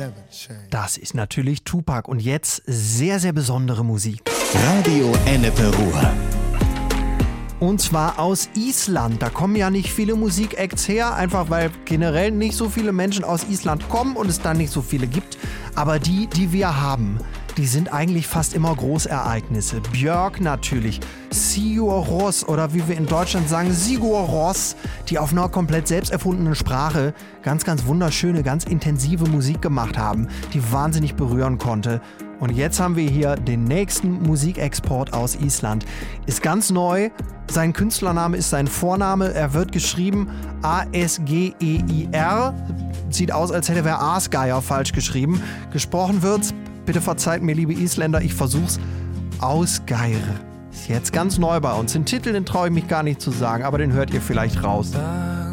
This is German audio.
Das ist natürlich Tupac und jetzt sehr, sehr besondere Musik. Radio Ennepe-Ruhr. Und zwar aus Island. Da kommen ja nicht viele Musikacts her, einfach weil generell nicht so viele Menschen aus Island kommen und es da nicht so viele gibt. Aber die wir haben, die sind eigentlich fast immer Großereignisse. Björk natürlich, Sigur Rós oder wie wir in Deutschland sagen, Sigur Rós, die auf einer komplett selbst erfundenen Sprache ganz, ganz wunderschöne, ganz intensive Musik gemacht haben, die wahnsinnig berühren konnte. Und jetzt haben wir hier den nächsten Musikexport aus Island. Ist ganz neu. Sein Künstlername ist sein Vorname. Er wird geschrieben Asgeir. Sieht aus, als hätte er Asgeir falsch geschrieben. Gesprochen wird's, bitte verzeiht mir, liebe Isländer, ich versuch's, Ausgeir. Ist jetzt ganz neu bei uns. Den Titel, den traue ich mich gar nicht zu sagen, aber den hört ihr vielleicht raus.